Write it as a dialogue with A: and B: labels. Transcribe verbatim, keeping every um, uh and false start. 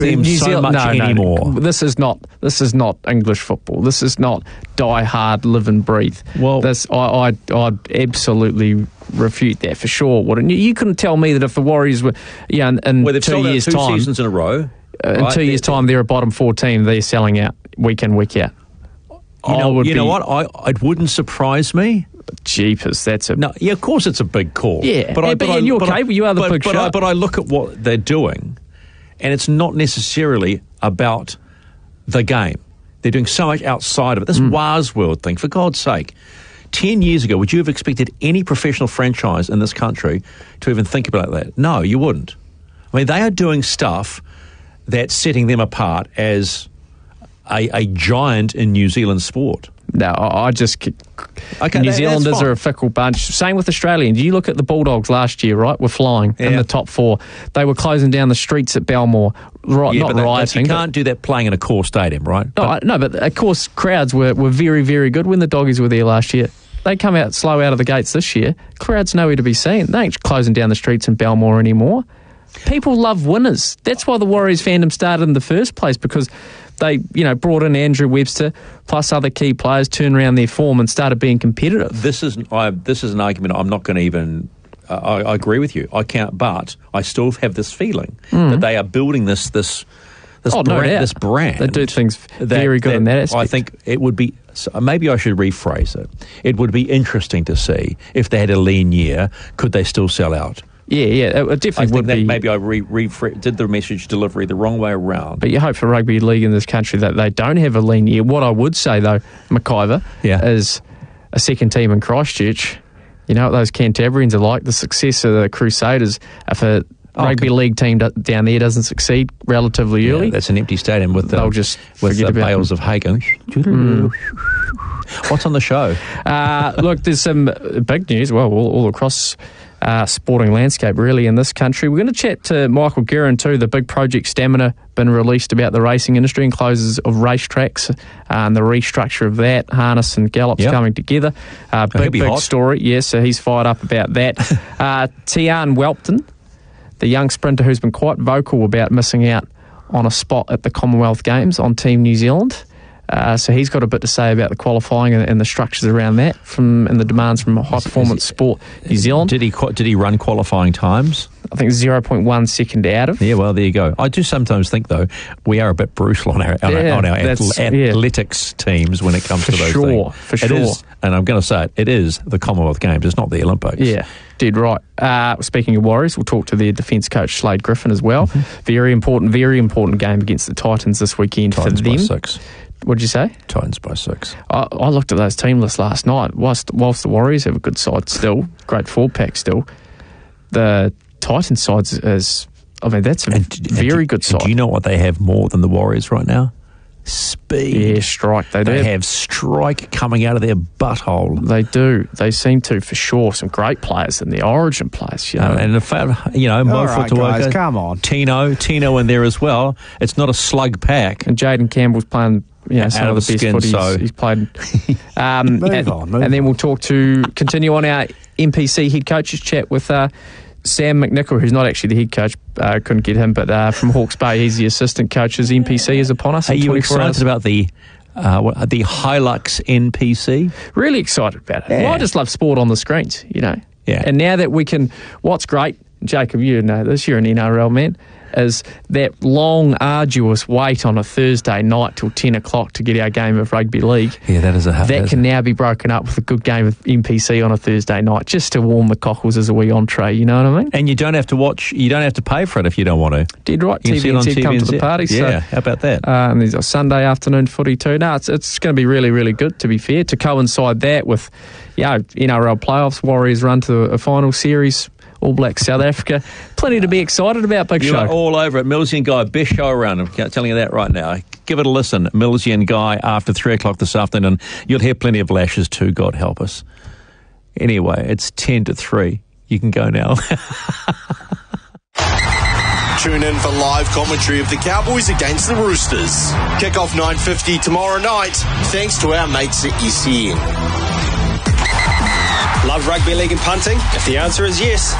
A: them
B: New
A: so
B: Zealand,
A: much
B: no,
A: anymore.
B: No, this is not. This is not English football. This is not die hard, live and breathe.
A: Well,
B: this I, I, I'd absolutely refute that for sure. Wouldn't you? You couldn't tell me that if the Warriors were, yeah, in, in
A: well, they've
B: two
A: sold out
B: years'
A: two
B: time,
A: seasons in a row.
B: uh, in
A: right?
B: two years' time, they're a bottom four team. They're selling out week in, week out.
A: You know,
B: I would
A: you know
B: be-
A: what? I it wouldn't surprise me.
B: Jeepers, that's a
A: No, yeah, of course it's a big call.
B: Yeah,
A: but I,
B: yeah,
A: but
B: but
A: I,
B: in your
A: but I-
B: case, you are the
A: but,
B: big
A: but I,
B: shot.
A: but I look at what they're doing, and it's not necessarily about the game. They're doing so much outside of it. This
B: Mm.
A: Waz World thing, for God's sake. Ten years ago, would you have expected any professional franchise in this country to even think about that? No, you wouldn't. I mean, they are doing stuff that's setting them apart as a, a giant in New Zealand sport.
B: No, I I just...
A: Okay,
B: New
A: that-
B: Zealanders
A: that's fine.
B: are a fickle bunch. Same with Australians. You look at the Bulldogs last year, right? We're flying in
A: Yeah.
B: the top four. They were closing down the streets at Belmore. Right,
A: Yeah,
B: not
A: but that- that's-
B: rioting.
A: you
B: but-
A: can't do that playing in a core stadium, right?
B: No,
A: But-
B: I, no, but of course, crowds were, were very, very good when the Doggies were there last year. They come out slow out of the gates this year. Crowds nowhere to be seen. They ain't closing down the streets in Belmore anymore. People love winners. That's why the Warriors fandom started in the first place, because they, you know, brought in Andrew Webster plus other key players, turned around their form and started being competitive.
A: This is I, this is an argument I'm not going to even. Uh, I, I agree with you. I can't, but I still have this feeling that they are building this this this,
B: Oh, no
A: brand,
B: doubt.
A: this brand.
B: They do things very good in that aspect.
A: I think it would be. So maybe I should rephrase it. It would be interesting to see if they had a lean year, could they still sell out?
B: Yeah, yeah, it
A: I
B: definitely
A: think
B: would
A: that
B: be.
A: maybe I re, rephr- did the message delivery the wrong way around.
B: But you hope for rugby league in this country that they don't have a lean year. What I would say, though, McIver,
A: Yeah.
B: is a second team in Christchurch. You know what those Cantabrians are like? The success of the Crusaders. If a
A: Oh,
B: rugby
A: okay.
B: league team do- down there doesn't succeed relatively
A: Yeah,
B: early,
A: that's an empty stadium with the,
B: they'll just
A: with
B: forget
A: the
B: about
A: bales
B: them.
A: of hay going. What's on the show?
B: Uh, look, there's some big news, well, all, all across uh, sporting landscape, really, in this country. We're going to chat to Michael Guerin, too. The big Project Stamina been released about the racing industry and closes of racetracks uh, and the restructure of that, harness and gallops
A: Yep.
B: coming together. Uh,
A: he'll
B: big,
A: be
B: big
A: hot.
B: story, yes, so he's fired up about that. uh, Tian Welpton, the young sprinter who's been quite vocal about missing out on a spot at the Commonwealth Games on Team New Zealand. Uh, so he's got a bit to say about the qualifying and, and the structures around that from and the demands from High Performance Sport New Zealand.
A: Did he qu- did he run qualifying times?
B: I think zero point one second out of.
A: Yeah, well, there you go. I do sometimes think, though, we are a bit brutal on our on
B: Yeah,
A: our, on our
B: that's-
A: athl-
B: yeah.
A: athletics teams when it comes
B: For
A: to those
B: sure,
A: things.
B: for
A: It
B: sure.
A: is, and I'm going to say it, it is the Commonwealth Games. It's not the Olympics.
B: Yeah, dead right. Uh, speaking of Warriors, we'll talk to their defence coach Slade Griffin as well.
A: Mm-hmm.
B: Very important, very important game against the Titans this weekend
A: Titans
B: for
A: by
B: them.
A: six.
B: What'd you say?
A: Titans by six.
B: I, I looked at those team lists last night. Whilst, whilst the Warriors have a good side still, great four pack still, the Titans side is, I mean, that's a
A: And d- and
B: very
A: do-
B: good
A: and
B: side.
A: Do you know what they have more than the Warriors right now? Speed.
B: Yeah, strike. They do.
A: They have strike coming out of their butthole.
B: They do. They seem to, for sure. Some great players in the Origin players, you know.
A: Uh, and the fact, you know, Mo
C: All right, guys,
A: Futuoka,
C: come on.
A: Tino, Tino in there as well. It's not a slug pack.
B: And Jaden Campbell's playing, you know, some
A: Out
B: of
A: of
B: the
A: the
B: best
A: skin,
B: footy
A: so-
B: he's, he's played. Um,
C: Move
B: and,
C: on, move
B: and then
C: on.
B: we'll talk to, continue on our N P C head coaches chat with uh, Sam McNichol, who's not actually the head coach, uh, couldn't get him, but uh, from Hawke's Bay, he's the assistant coach. His N P C is upon us.
A: Are
B: in
A: you
B: twenty-four
A: excited
B: hours.
A: about the uh, what, the Hilux N P C?
B: Really excited about it.
A: Yeah.
B: Well, I just love sport on the screens, you know.
A: Yeah.
B: And now that we can, what's great, Jacob, you know this, you're an N R L man, is that long, arduous wait on a Thursday night till ten o'clock to get our game of rugby league.
A: Yeah, that is a
B: That can now be broken up with a good game of N P C on a Thursday night, just to warm the cockles as a wee entree, you know what I mean?
A: And you don't have to watch. You don't have to pay for it if you don't want to.
B: Dead right,
A: You can see it on
B: T V N Z come to the
A: T V N Z.
B: party.
A: Yeah,
B: So,
A: how about that?
B: uh, and there's a Sunday afternoon footy too. No, it's, it's going to be really, really good, to be fair, to coincide that with, you know, N R L playoffs, Warriors run to a final series, All Blacks South Africa. Plenty to be excited about, Big
A: You
B: Show.
A: are all over it. Millsy and Guy, best show around. I'm telling you that right now. Give it a listen. Millsy and Guy after three o'clock this afternoon. You'll hear plenty of lashes too, God help us. Anyway, it's ten to three. You can go now.
D: Tune in for live commentary of the Cowboys against the Roosters. Kick-off nine fifty tomorrow night, thanks to our mates at S E N.
E: Love rugby league and punting? If the answer is yes,